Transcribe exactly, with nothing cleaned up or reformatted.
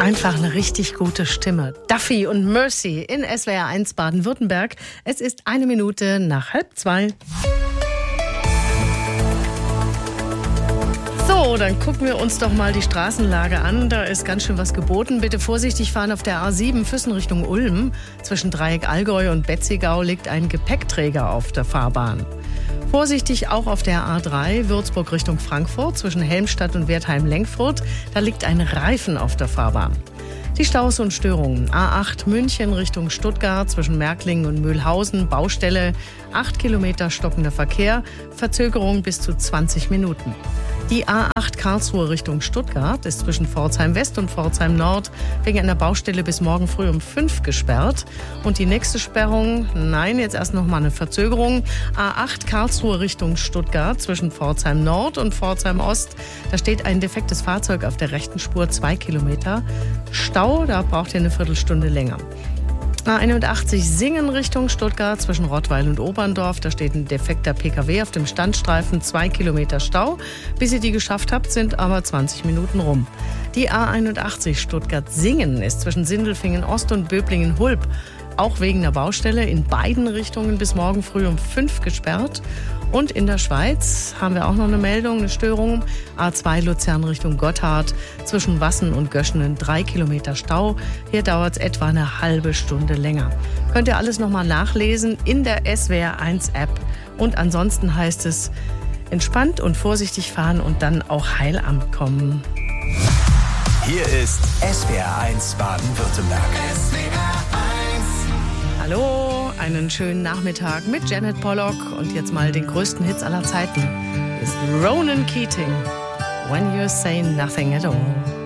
einfach eine richtig gute Stimme. Duffy und Mercy in S W R eins Baden-Württemberg. Es ist eine Minute nach halb zwei. So, dann gucken wir uns doch mal die Straßenlage an. Da ist ganz schön was geboten. Bitte vorsichtig fahren auf der A sieben Füssen Richtung Ulm. Zwischen Dreieck Allgäu und Betzigau liegt ein Gepäckträger auf der Fahrbahn. Vorsichtig auch auf der A drei Würzburg Richtung Frankfurt zwischen Helmstadt und Wertheim-Lenkfurt. Da liegt ein Reifen auf der Fahrbahn. Die Staus und Störungen. A acht München Richtung Stuttgart zwischen Märklingen und Mühlhausen. Baustelle, acht Kilometer stockender Verkehr. Verzögerung bis zu zwanzig Minuten. Die A acht Karlsruhe Richtung Stuttgart ist zwischen Pforzheim West und Pforzheim Nord wegen einer Baustelle bis morgen früh um fünf gesperrt. Und die nächste Sperrung, nein, jetzt erst noch mal eine Verzögerung. A acht Karlsruhe Richtung Stuttgart zwischen Pforzheim Nord und Pforzheim Ost. Da steht ein defektes Fahrzeug auf der rechten Spur, zwei Kilometer. Stau, da braucht ihr eine Viertelstunde länger. A einundachtzig Singen Richtung Stuttgart zwischen Rottweil und Oberndorf. Da steht ein defekter P K W auf dem Standstreifen, zwei Kilometer Stau. Bis ihr die geschafft habt, sind aber zwanzig Minuten rum. Die A einundachtzig Stuttgart-Singen ist zwischen Sindelfingen Ost und Böblingen-Hulb auch wegen der Baustelle in beiden Richtungen bis morgen früh um fünf gesperrt. Und in der Schweiz haben wir auch noch eine Meldung, eine Störung. A zwei Luzern Richtung Gotthard zwischen Wassen und Göschenen, drei Kilometer Stau. Hier dauert es etwa eine halbe Stunde länger. Könnt ihr alles nochmal nachlesen in der S W R eins App. Und ansonsten heißt es, entspannt und vorsichtig fahren und dann auch heil ankommen. Hier ist S W R eins Baden-Württemberg. S W R eins. Hallo, einen schönen Nachmittag mit Janet Pollock und jetzt mal den größten Hits aller Zeiten ist Ronan Keating, When You Say Nothing at All.